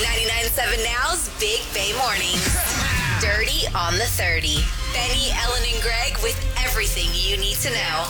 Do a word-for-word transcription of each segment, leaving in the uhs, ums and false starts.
ninety-nine point seven Now's Big Bay Mornings. Dirty on the thirty. Benny, Ellen, and Greg with everything you need to know.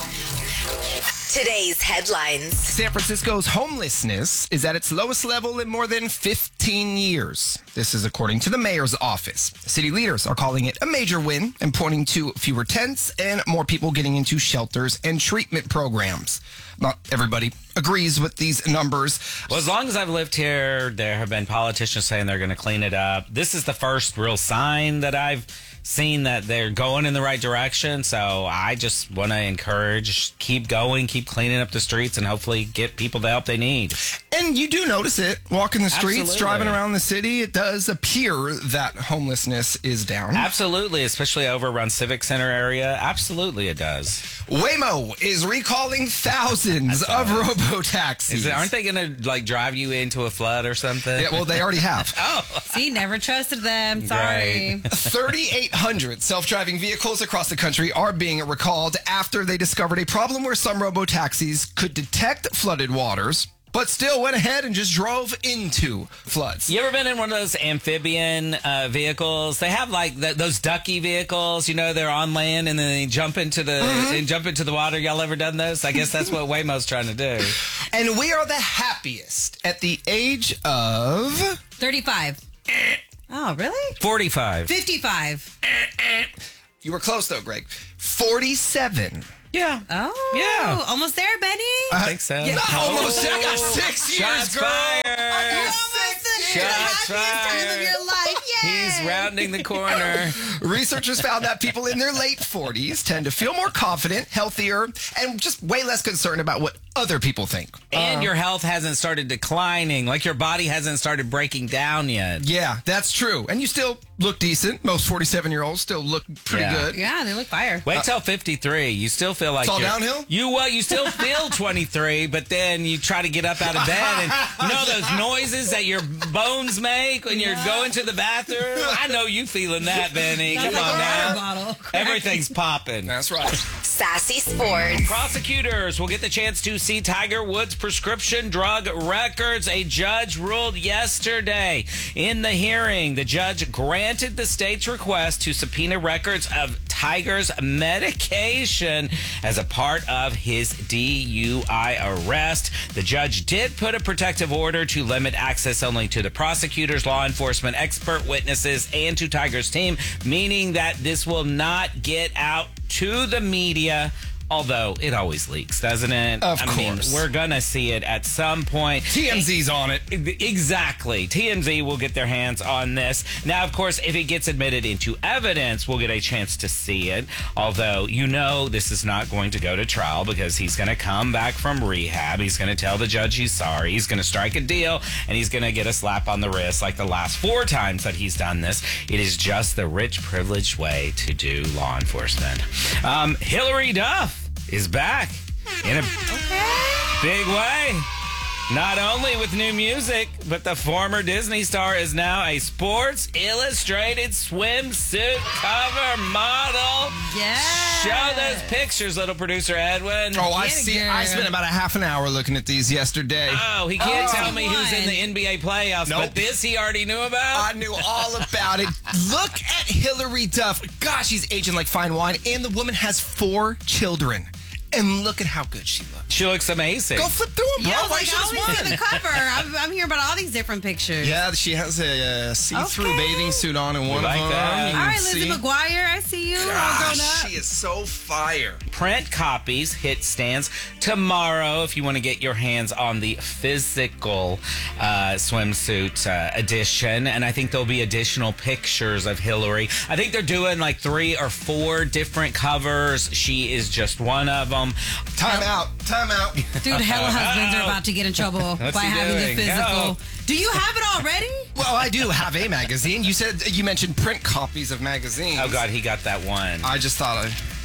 Today's headlines. San Francisco's homelessness is at its lowest level in more than fifteen years. This is according to the mayor's office. City leaders are calling it a major win and pointing to fewer tents and more people getting into shelters and treatment programs. Not everybody agrees with these numbers. Well, as long as I've lived here, there have been politicians saying they're going to clean it up. This is the first real sign that I've seen that they're going in the right direction. So I just want to encourage, keep going, keep cleaning up the streets, and hopefully get people the help they need. And you do notice it walking the streets, Absolutely. driving around the city. It does appear that homelessness is down. Absolutely, especially over around Civic Center area. Absolutely, it does. Waymo is recalling thousands of robo-taxis. Is it, aren't they going to like drive you into a flood or something? Yeah, well, they already have. Oh, See, never trusted them. Sorry. Great. thirty-eight hundred self-driving vehicles across the country are being recalled after they discovered a problem where some robo-taxis could detect flooded waters, but still went ahead and just drove into floods. You ever been in one of those amphibian uh, vehicles? They have like th- those ducky vehicles. You know, they're on land and then they jump into the Mm-hmm. they jump into the water. Y'all ever done those? I guess that's what Waymo's trying to do. And we are the happiest at the age of... thirty-five. Oh, really? Forty-five. fifty-five. You were close, though, Greg. forty-seven. Yeah. Oh. Yeah. Almost there, Benny. I think so. Yeah, almost. I got six years, Shots girl. fired. I got Almost six there. years. Shots The happiest time of fired. your life. Yay. He's rounding the corner. Researchers found that people in their late forties tend to feel more confident, healthier, and just way less concerned about what other people think. And your health hasn't started declining. Like your body hasn't started breaking down yet. Yeah, that's true. And you still look decent. Most forty-seven-year-olds still look pretty Yeah. good. Yeah, they look fire. Wait till fifty-three. You still feel like It's all you're- downhill? You what? You still feel twenty-three, but then you try to get up out of bed and you know those noises that your bones make when you're going to the bathroom. I know you feeling that, Benny. Come That's on a water now. bottle. Everything's popping. That's right. Sassy Sports. Prosecutors will get the chance to see Tiger Woods' prescription drug records. A judge ruled yesterday in the hearing. The judge granted the state's request to subpoena records of Tiger's medication as a part of his D U I arrest. The judge did put a protective order to limit access only to the prosecutors, law enforcement, expert witnesses, and to Tiger's team, meaning that this will not get out to the media. Although it always leaks, doesn't it? Of I course. mean, we're going to see it at some point. T M Z's on it. Exactly. T M Z will get their hands on this. Now, of course, if it gets admitted into evidence, we'll get a chance to see it. Although, you know, this is not going to go to trial because he's going to come back from rehab. He's going to tell the judge he's sorry. He's going to strike a deal, and he's going to get a slap on the wrist like the last four times that he's done this. It is just the rich, privileged way to do law enforcement. Um, Hillary Duff is back in a big way. Not only with new music, but the former Disney star is now a Sports Illustrated swimsuit cover model. Yeah. Show those pictures, little producer Edwin. Oh, I Get it, see. girl. I spent about a half an hour looking at these yesterday. Oh, he can't Oh. tell me who's in the N B A playoffs, Nope. but this he already knew about? I knew all about it. Look at Hillary Duff. Gosh, she's aging like fine wine. And the woman has four children. And look at how good she looks. She looks amazing. Go flip through them, bro. Yeah, I was Why like, you I just always see one? the cover. I'm, I'm hearing about all these different pictures. Yeah, she has a uh, see-through Okay. bathing suit on in one like of them. that. You All can right, Lizzie see. McGuire, I see you. All grown Gosh, up. she is so fire. Print copies hit stands tomorrow if you want to get your hands on the physical uh, swimsuit uh, edition. And I think there'll be additional pictures of Hillary. I think they're doing like three or four different covers. She is just one of them. Time out. Time out. Dude, hella husbands are about to get in trouble What's by he having doing? the physical. Go. Do you have it already? Well, I do have a magazine. You said you mentioned print copies of magazines. Oh, God, he got that one. I just thought I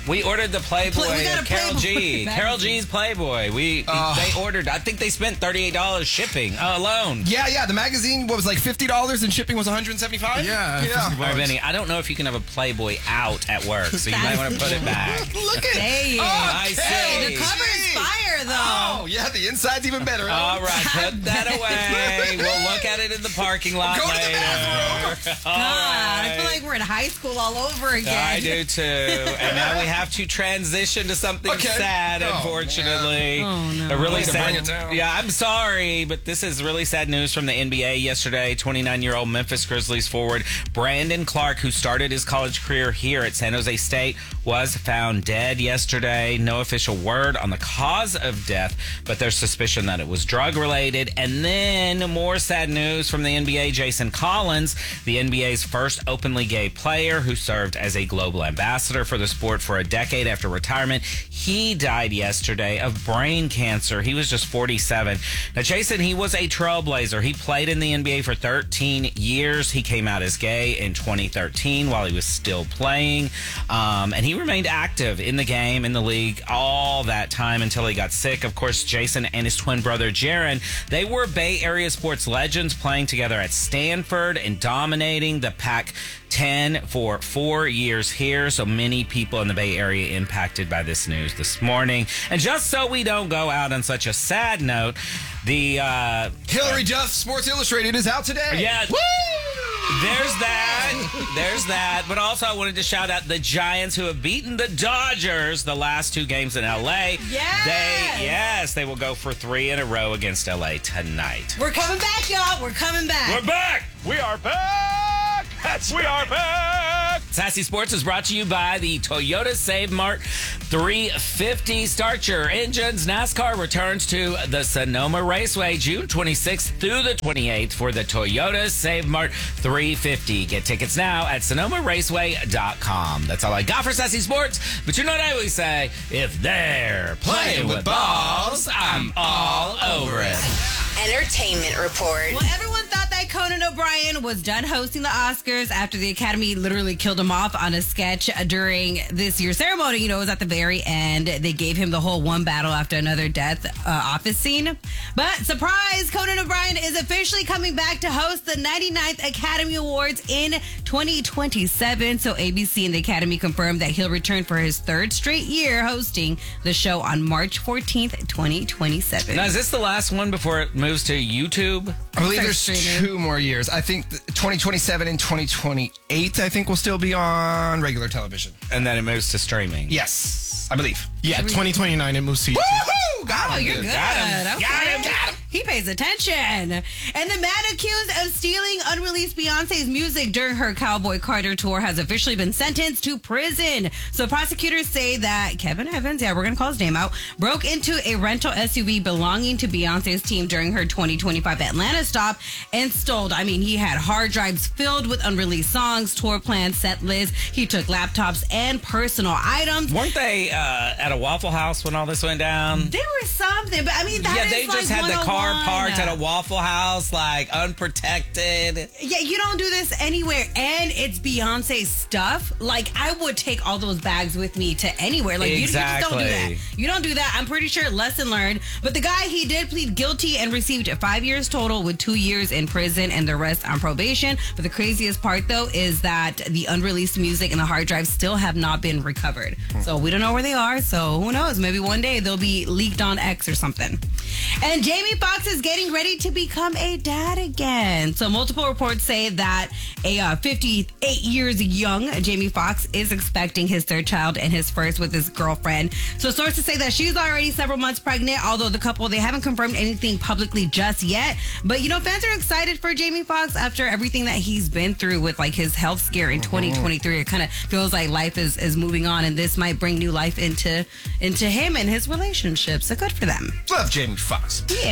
We ordered the Playboy Play- we got of a Carol Playboy G. magazine. Carol G's Playboy. We Oh. they ordered. I think they spent thirty-eight dollars shipping alone. Yeah, yeah. The magazine what was like fifty dollars and shipping was one hundred seventy-five. Yeah, yeah. All right, Benny, I don't know if you can have a Playboy out at work, so you might want to put it back. Look at Dang. I Okay. see. The cover is fire, though. Oh, yeah. The inside's even better. All right, put that away. We'll look at it in the parking lot Go to the later. bathroom. All God, I right. feel like we're in high school all over again. I do too. And now we have to transition to something Okay. sad, Oh, unfortunately. Oh, no. A really Way to sad. bring it down. Yeah, I'm sorry, but this is really sad news from the N B A yesterday. twenty-nine-year-old Memphis Grizzlies forward Brandon Clark, who started his college career here at San Jose State, was found dead yesterday. No official word on the cause of death, but there's suspicion that it was drug-related. And then more sad news from the N B A. Jason Collins, the N B A's first openly gay player who served as a global ambassador for the sport for a decade after retirement. He died yesterday of brain cancer. He was just forty-seven. Now, Jason, he was a trailblazer. He played in the N B A for thirteen years. He came out as gay in twenty thirteen while he was still playing. Um, and he remained active in the game, in the league, all that time until he got sick. Of course, Jason and his twin brother, Jaron, they were Bay Area sports legends, playing together at Stanford and dominating the Pac ten for four years here. So many people in the Bay Area impacted by this news this morning. And just so we don't go out on such a sad note, the uh, Hillary Duff Sports Illustrated is out today. Yeah. Woo! There's that. There's that. But also, I wanted to shout out the Giants, who have beaten the Dodgers the last two games in L A. Yes. They, yes, they will go for three in a row against L A tonight. We're coming back, y'all. We're coming back. We're back. We are back. That's we are back. Sassy Sports is brought to you by the Toyota Save Mart three fifty. Start your engines. NASCAR returns to the Sonoma Raceway June twenty-sixth through the twenty-eighth for the Toyota Save Mart three fifty. Get tickets now at sonoma raceway dot com. That's all I got for Sassy Sports. But you know what I always say? If they're playing with balls, I'm all over it. Entertainment Report. Well, everyone thought that Conan O'Brien was done hosting the Oscars after the Academy literally killed him off on a sketch during this year's ceremony. You know, it was at the very end. They gave him the whole one battle after another death uh, office scene. But surprise, Conan O'Brien is officially coming back to host the ninety-ninth Academy Awards in twenty twenty-seven. So A B C and the Academy confirmed that he'll return for his third straight year hosting the show on March fourteenth, twenty twenty-seven. Now, is this the last one before it moves to YouTube? I believe Start there's streaming. two more years. I think th- twenty twenty-seven and twenty twenty-eight, I think, will still be on regular television. And then it moves to streaming. Yes, I believe. Yeah, twenty twenty-nine, it moves to YouTube. Woohoo! Got Oh, him. you're good. Got him. Okay. Got him. Got him. He pays attention. And the man accused of stealing unreleased Beyonce's music during her Cowboy Carter tour has officially been sentenced to prison. So prosecutors say that Kevin Evans, yeah, we're going to call his name out, broke into a rental S U V belonging to Beyonce's team during her twenty twenty-five Atlanta stop and stole. I mean, he had hard drives filled with unreleased songs, tour plans, set lists. He took laptops and personal items. Weren't they uh, at a Waffle House when all this went down? There was something, but I mean, that yeah, is they just like had the car one oh one. parked at a Waffle House, like unprotected. Yeah, you don't do this anywhere, and it's Beyonce stuff. Like, I would take all those bags with me to anywhere. Like, you, you just don't do Exactly. that. You don't do that. I'm pretty sure lesson learned. But the guy, he did plead guilty and received five years total with two years in prison and the rest on probation. But the craziest part, though, is that the unreleased music and the hard drives still have not been recovered. So we don't know where they are. So who knows? Maybe one day they'll be leaked on X or something. And Jamie Foxx is getting ready to become a dad again. So multiple reports say that a uh, fifty-eight years young Jamie Foxx is expecting his third child and his first with his girlfriend. So sources say that she's already several months pregnant, although the couple, they haven't confirmed anything publicly just yet. But, you know, fans are excited for Jamie Foxx after everything that he's been through with, like, his health scare in twenty twenty-three. It kind of feels like life is, is moving on, and this might bring new life into, into him and his relationship. So good for them. Love Jamie Foxx. Yeah. That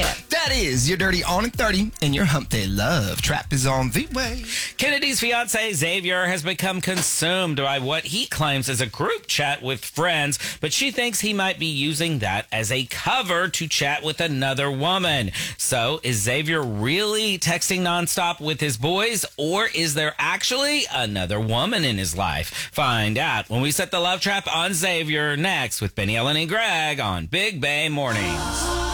That is your Dirty On at thirty, and your Hump Day Love Trap is on the way. Kennedy's fiance Xavier has become consumed by what he claims is a group chat with friends, but she thinks he might be using that as a cover to chat with another woman. So is Xavier really texting nonstop with his boys, or is there actually another woman in his life? Find out when we set the love trap on Xavier next with Benny, Ellen, and Greg on Big Bay Mornings.